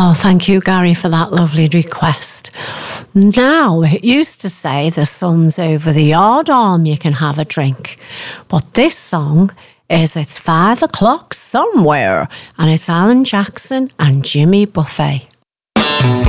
Oh, thank you, Gary, for that lovely request. Now, it used to say the sun's over the yard arm, you can have a drink. But this song is It's 5 o'clock somewhere, and it's Alan Jackson and Jimmy Buffett.